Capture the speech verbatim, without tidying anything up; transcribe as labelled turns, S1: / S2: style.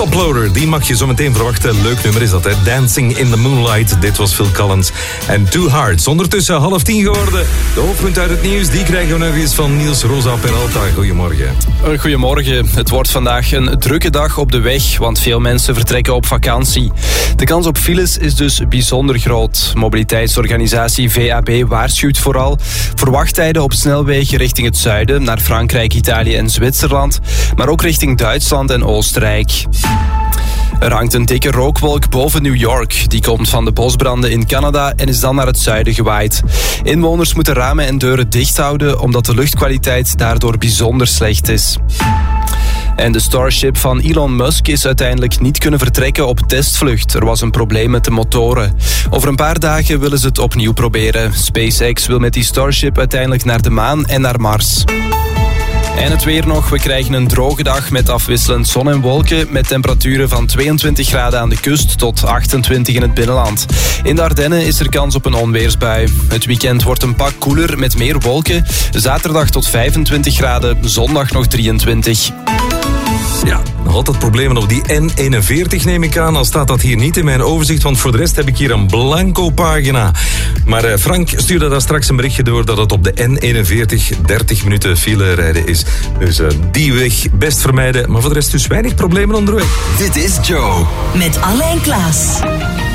S1: Toploader, die mag je zo meteen verwachten. Leuk nummer is dat, hè? Dancing in the Moonlight. Dit was Phil Collins. En Two Hearts. Ondertussen half tien geworden. De hoofdpunten uit het nieuws, die krijgen we nog eens van Niels Rosa Peralta. Goedemorgen.
S2: Goedemorgen. Het wordt vandaag een drukke dag op de weg, want veel mensen vertrekken op vakantie. De kans op files is dus bijzonder groot. Mobiliteitsorganisatie V A B waarschuwt vooral voor wachttijden op snelwegen richting het zuiden, naar Frankrijk, Italië en Zwitserland, maar ook richting Duitsland en Oostenrijk. Er hangt een dikke rookwolk boven New York. Die komt van de bosbranden in Canada en is dan naar het zuiden gewaaid. Inwoners moeten ramen en deuren dicht houden, omdat de luchtkwaliteit daardoor bijzonder slecht is. En de Starship van Elon Musk is uiteindelijk niet kunnen vertrekken op testvlucht. Er was een probleem met de motoren. Over een paar dagen willen ze het opnieuw proberen. SpaceX wil met die Starship uiteindelijk naar de maan en naar Mars. En het weer nog. We krijgen een droge dag met afwisselend zon en wolken, met temperaturen van tweeëntwintig graden aan de kust tot achtentwintig in het binnenland. In de Ardennen is er kans op een onweersbui. Het weekend wordt een pak koeler met meer wolken. Zaterdag tot vijfentwintig graden, zondag nog drieëntwintig.
S1: Ja, nog altijd problemen op die N eenenveertig neem ik aan. Al staat dat hier niet in mijn overzicht, want voor de rest heb ik hier een blanco pagina. Maar eh, Frank stuurde daar straks een berichtje door dat het op de N eenenveertig dertig minuten file rijden is. Dus uh, die weg best vermijden. Maar voor de rest dus weinig problemen onderweg.
S3: Dit is Joe.
S4: Met Alain Klaas.